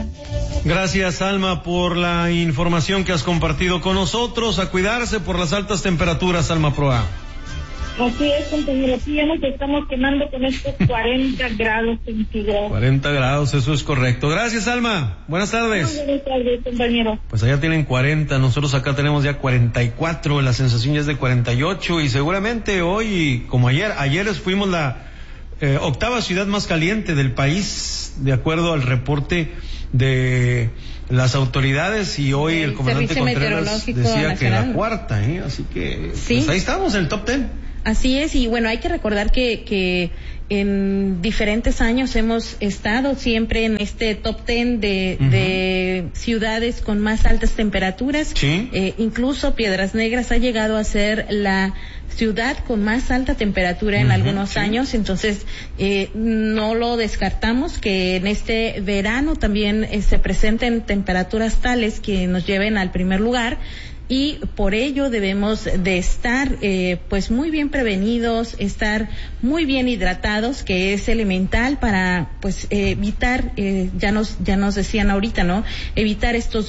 día. Gracias, Alma, por la información que has compartido con nosotros. A cuidarse por las altas temperaturas, Alma Proa. Así es, compañero, sí, ya nos estamos quemando con estos 40 grados centígrados. 40 grados, eso es correcto. Gracias, Alma. Buenas tardes. Buenas tardes, compañero. Pues allá tienen 40, nosotros acá tenemos ya 44, la sensación ya es de 48 y seguramente hoy, como ayer fuimos la octava ciudad más caliente del país, de acuerdo al reporte de las autoridades, y hoy el comandante Contreras decía que la cuarta, así que ¿sí? Pues ahí estamos en el top 10. Así es, y bueno, hay que recordar que en diferentes años hemos estado siempre en este top 10 de ciudades con más altas temperaturas. ¿Sí? Incluso Piedras Negras ha llegado a ser la ciudad con más alta temperatura en algunos años, entonces no lo descartamos que en este verano también se presenten temperaturas tales que nos lleven al primer lugar. Y por ello debemos de estar pues muy bien prevenidos, estar muy bien hidratados, que es elemental para pues evitar, ya nos decían ahorita, ¿no? Evitar estos